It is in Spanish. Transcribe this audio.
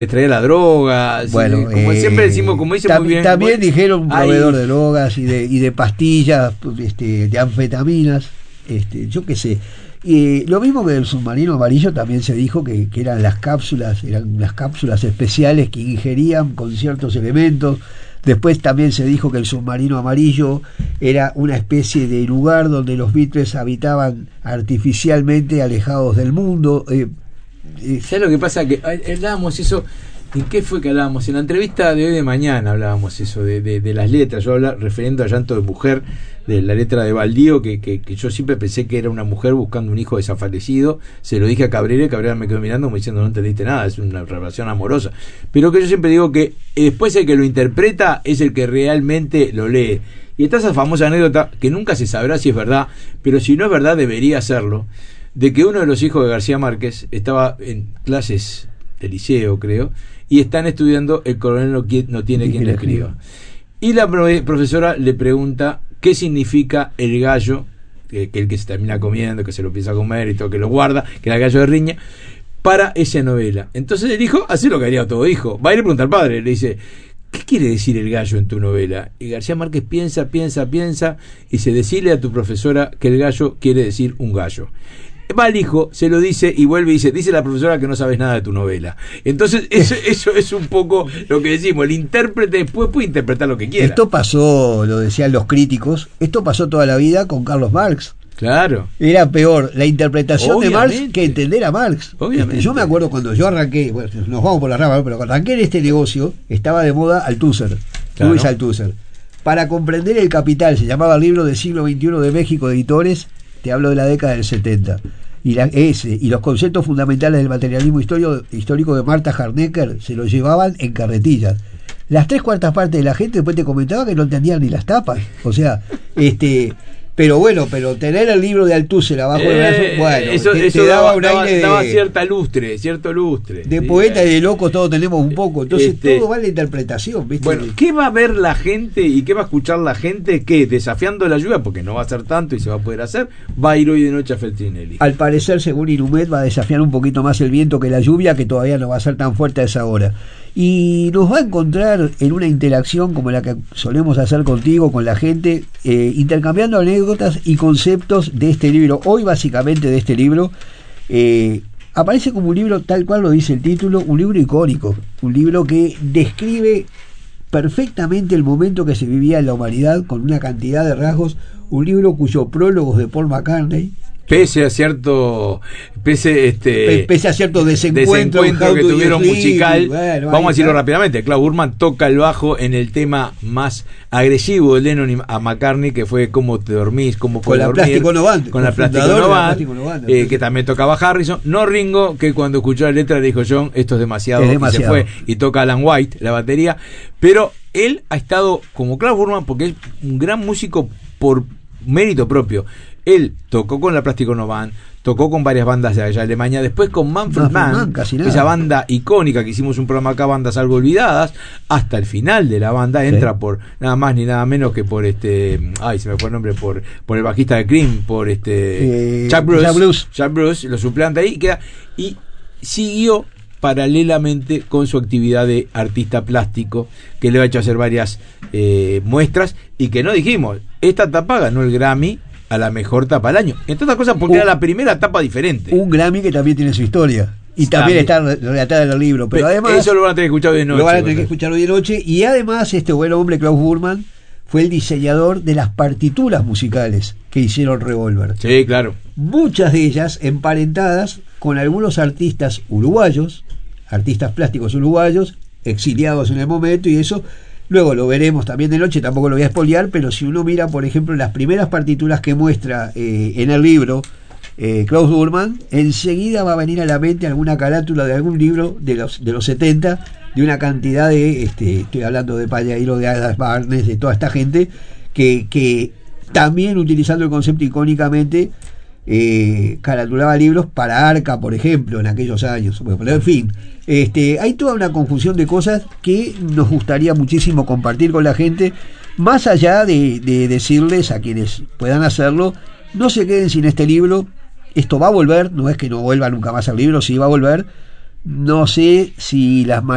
que traía la droga, bueno, como siempre decimos, como dice muy bien. También dijeron un proveedor Ay. de drogas y de pastillas, de anfetaminas, yo qué sé. Y lo mismo que del submarino amarillo también se dijo que eran unas cápsulas especiales que ingerían con ciertos elementos. Después también se dijo que el submarino amarillo era una especie de lugar donde los Beatles habitaban artificialmente alejados del mundo. ¿Sabes lo que pasa? Que hablábamos eso. ¿En qué fue que hablábamos? En la entrevista de hoy de mañana hablábamos eso, de las letras. Yo hablaba refiriendo a Llanto de Mujer, de la letra de Baldío, que yo siempre pensé que era una mujer buscando un hijo desaparecido. Se lo dije a Cabrera y Cabrera me quedó mirando como diciendo no entendiste nada, es una relación amorosa. Pero que yo siempre digo que después el que lo interpreta es el que realmente lo lee. Y está esa famosa anécdota, que nunca se sabrá si es verdad, pero si no es verdad debería serlo, de que uno de los hijos de García Márquez estaba en clases de liceo, creo, y están estudiando El coronel no tiene quien le escriba. Y la profesora le pregunta qué significa el gallo, que el que se termina comiendo, que se lo empieza a comer y todo, que lo guarda, que era el gallo de riña, para esa novela. Entonces el hijo hace lo que haría todo hijo. Va a ir a preguntar al padre, le dice, ¿qué quiere decir el gallo en tu novela? Y García Márquez piensa, y se decirle a tu profesora que el gallo quiere decir un gallo. Va el hijo, se lo dice y vuelve y dice la profesora que no sabes nada de tu novela. Entonces eso es un poco lo que decimos, el intérprete después puede interpretar lo que quiera. Esto pasó, lo decían los críticos, esto pasó toda la vida con Carlos Marx. Claro. Era peor la interpretación Obviamente. de Marx que entender a Marx. Obviamente. Yo me acuerdo cuando yo arranqué, bueno, nos vamos por la rama, pero cuando arranqué en este negocio, estaba de moda Althusser, claro. Luis Althusser. Para comprender el capital, se llamaba el libro del siglo XXI de México de Editores, te hablo de la década del 70. Y los conceptos fundamentales del materialismo histórico de Marta Harnecker se los llevaban en carretillas. Las 3/4 partes de la gente después te comentaba que no entendían ni las tapas. O sea, pero tener el libro de Althusser abajo del brazo, bueno, eso te daba un aire daba cierto lustre. De sí, poeta y de loco todos tenemos un poco. Entonces todo va en la interpretación, ¿viste? Bueno, ¿qué va a ver la gente y qué va a escuchar la gente? Que desafiando la lluvia, porque no va a ser tanto y se va a poder hacer, va a ir hoy de noche a Feltrinelli. Al parecer, según Inumet, va a desafiar un poquito más el viento que la lluvia, que todavía no va a ser tan fuerte a esa hora. Y nos va a encontrar en una interacción como la que solemos hacer contigo, con la gente, intercambiando anécdotas y conceptos de este libro. Hoy básicamente de este libro aparece como un libro, tal cual lo dice el título, un libro icónico, un libro que describe perfectamente el momento que se vivía en la humanidad con una cantidad de rasgos, un libro cuyo prólogo es de Paul McCartney, pese a cierto desencuentro que tuvieron musical. Bueno, vamos a decirlo rápidamente. Klaus Burman toca el bajo en el tema más agresivo de Lennon a McCartney, que fue Cómo te dormís, cómo con la Plástico Novant, que también tocaba Harrison, no Ringo, que cuando escuchó la letra le dijo John, esto es demasiado. Y se fue y toca Alan White la batería, pero él ha estado como Klaus Burman porque es un gran músico por mérito propio. Él tocó con la Plástico Novant, tocó con varias bandas de allá de Alemania, después con Manfred Mann, esa banda icónica que hicimos un programa acá, Bandas Algo Olvidadas, hasta el final de la banda entra por nada más ni nada menos que por se me fue el nombre, por el bajista de Cream, por Chuck Bruce, lo suplanta ahí, y siguió paralelamente con su actividad de artista plástico, que le ha hecho hacer varias muestras, y que no dijimos, esta tapa ganó el Grammy a la mejor tapa del año, entre otras cosas porque era la primera tapa diferente, un Grammy que también tiene su historia y también está relatada en el libro, pero además eso lo van a tener que escuchar hoy de noche, lo van a tener que escuchar hoy de noche. Y además este buen hombre Klaus Burman fue el diseñador de las partituras musicales que hicieron Revolver. Sí, claro, muchas de ellas emparentadas con algunos artistas uruguayos, artistas plásticos uruguayos exiliados en el momento, y eso luego lo veremos también de noche, tampoco lo voy a spoilear, pero si uno mira, por ejemplo, las primeras partituras que muestra en el libro Klaus Burman, enseguida va a venir a la mente alguna carátula de algún libro de los 70, de una cantidad de, estoy hablando de Pallairo, de Adas Barnes, de toda esta gente, que también utilizando el concepto icónicamente, caratulaba libros para Arca, por ejemplo, en aquellos años. Bueno, pero en fin, hay toda una confusión de cosas que nos gustaría muchísimo compartir con la gente, más allá de decirles a quienes puedan hacerlo, no se queden sin este libro. Esto va a volver, no es que no vuelva nunca más al libro, sí va a volver. No sé si las